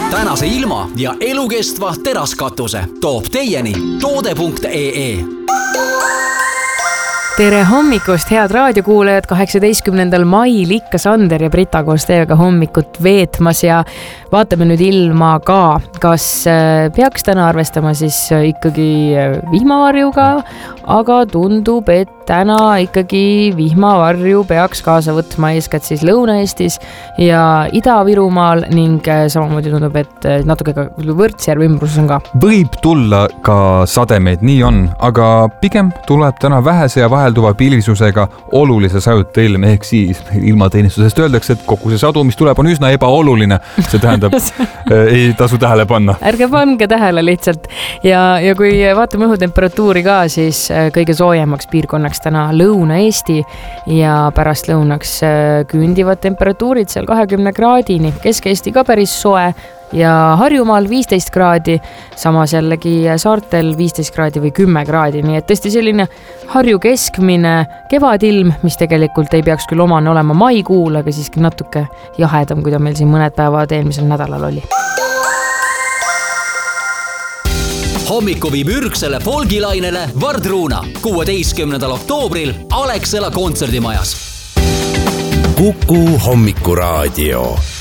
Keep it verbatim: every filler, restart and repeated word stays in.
tänase ilma ja elukestva teraskatuse toob teieni toode punkt ee. Tere hommikust, head raadiokuulajad, kaheksateistkümnendal mail ikka Sander ja Brita koos teiega hommikut veetmas ja vaatame nüüd ilma ka, kas peaks täna arvestama siis ikkagi vihmavarjuga, aga tundub, et täna ikkagi vihmavarju peaks kaasa võtma eeskätt siis Lõuna-Eestis ja Ida-Virumaal ning samamoodi tundub, et natuke ka Võrtsjärve ümbruses on ka. Võib tulla ka sademeid, nii on, aga pigem tuleb täna vähese ja vahelduva pilvisusega olulise sajuta ilm, ehk siis ilmateenistusest öeldakse, et kogu see sadu, mis tuleb, on üsna ebaoluline. See tähendab, ei tasu tähele panna. Ärge pange tähele lihtsalt. Ja, ja kui vaatame õhutemperatuuri ka, siis kõige soojemaks piirkonnaks täna Lõuna-Eesti ja pärast lõunaks küündivad temperatuurid seal kahekümne kraadini. Kesk-Eesti ka päris soe ja Harjumaal viisteist kraadi, samas jällegi saartel viisteist kraadi või kümme kraadi, nii et tõesti selline Harju keskmine kevadilm, mis tegelikult ei peaks küll omane olema maikuul, aga siiski natuke jahedam, kui ta meil siin mõned päevad eelmisel nädalal oli. Hommiku viib ürgsele folgilainele Vardruuna kuueteistkümnendal oktoobril Alexela kontserdimajas. Kuku hommikuraadio.